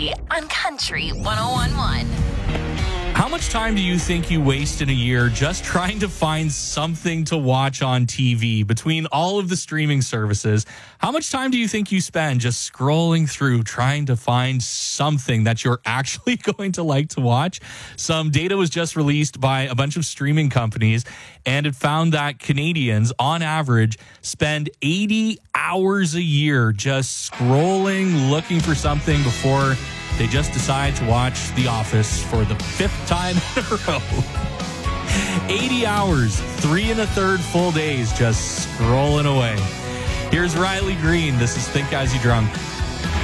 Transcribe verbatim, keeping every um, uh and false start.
On Country one oh one point one. How much time do you think you waste in a year just trying to find something to watch on T V between all of the streaming services? How much time do you think you spend just scrolling through trying to find something that you're actually going to like to watch? Some data was just released by a bunch of streaming companies, and it found that Canadians, on average, spend eighty hours a year just scrolling, looking for something before they just decide to watch The Office for the fifth time in a row. eighty hours, three and a third full days just scrolling away. Here's Riley Green. This is Think As You Drunk.